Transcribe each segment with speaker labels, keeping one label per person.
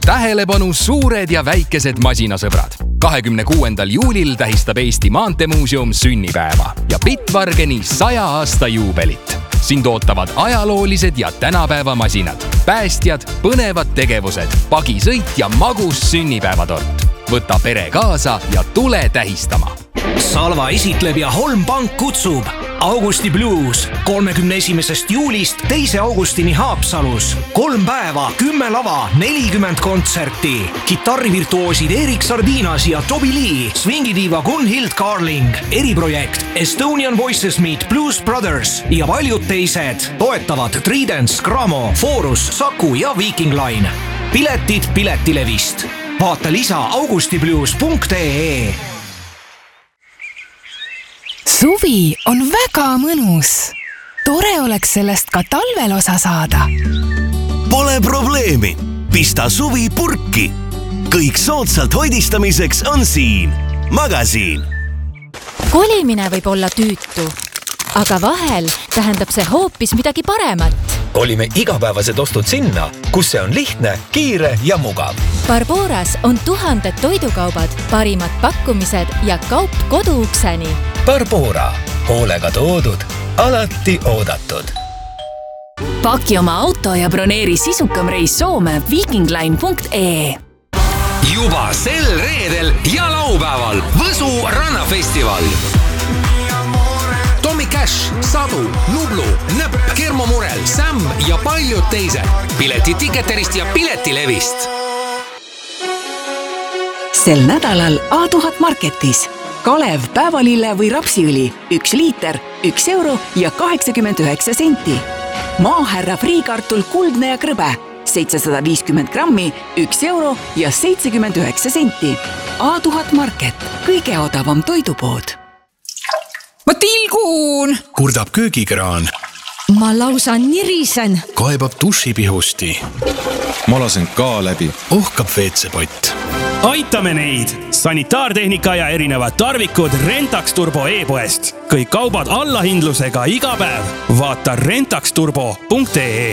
Speaker 1: Tähelepanu suured ja väikesed masinasõbrad. 26. juulil tähistab Eesti Maanteemuuseum sünnipäeva ja Bitwargeni 100 aasta juubelit. Sind ootavad ajaloolised ja tänapäeva masinad, päästjad, põnevad tegevused, pagisõit ja magus sünnipäevatort. Võta pere kaasa ja tule tähistama.
Speaker 2: Salva esitleb ja Holm Pank kutsub Augusti Blues 31. juulist 2. augustini Haapsalus. 3 päeva, 10 lava, 40 kontserti. Kitarrivirtuoosid Erik Sardinas ja Toby Lee, swingidiiva Gunhild Carling, eriprojekt Estonian Voices Meet Blues Brothers ja paljud teised. Toetavad Tridents, Gramo, Forus, Saku ja Viking Line. Piletid Piletilevist. Vaata lisa augustiblues.ee.
Speaker 3: Suvi on väga mõnus. Tore oleks sellest ka talvel osa saada.
Speaker 4: Pole probleemi. Pista suvi purki. Kõik soodsalt hoidistamiseks on siin. Magasiin.
Speaker 5: Kolimine võib olla tüütu, aga vahel tähendab see hoopis midagi paremat.
Speaker 6: Kolime igapäevased ostud sinna, kus see on lihtne, kiire ja mugav.
Speaker 5: Barboras on 1000 toidukaubad, parimad pakkumised ja kaup koduukseni.
Speaker 6: Barbora. Hoolega toodud, alati oodatud.
Speaker 3: Paki oma auto ja broneeri sisukam reis Soome vikingline.ee.
Speaker 7: Juba sel reedel ja laupäeval Võsu rannafestival. Tommy Cash, Sadu, Nublu, Nõpp, Kermo Murel, Sam ja paljud teised. Pileti Ticketerist ja Piletilevist.
Speaker 3: Sel nädalal A1000 Marketis. Kalev, päevalille või rapsiõli 1 liiter, 1 euro ja 89 senti. Maaherra friikartul kuldne ja krõbe 750 grammi, 1 euro ja 79 senti. A1000 Market, kõige odavam toidupood.
Speaker 8: Ma tilgun!
Speaker 9: Kurdab köögikraan.
Speaker 8: Ma lausa nirisen.
Speaker 9: Kaebab dušipihusti.
Speaker 10: Ma lasen ka läbi.
Speaker 9: Ohkab WC-pott.
Speaker 11: Aitame neid! Sanitaartehnika ja erinevad tarvikud Rentax Turbo e-poest. Kõik kaubad allahindlusega iga päev. Vaata rentaxturbo.ee.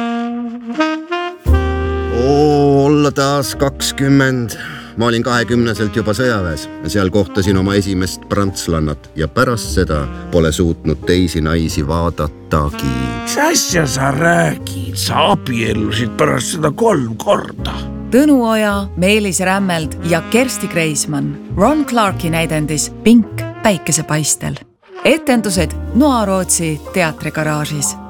Speaker 12: Olla taas 20. Ma olin 20-selt juba sõjaväes ja seal kohtasin oma esimest prantslannat ja pärast seda pole suutnud teisi naisi vaadatagi.
Speaker 13: Mis asja sa räägid? Sa abiellusid pärast seda 3 korda.
Speaker 14: Tõnu Oja, Meelis Rämmeld ja Kersti Kreismann. Ron Clarki näidendis Pink päikesepaistel. Etendused Noa Rootsi teatrigaraažis.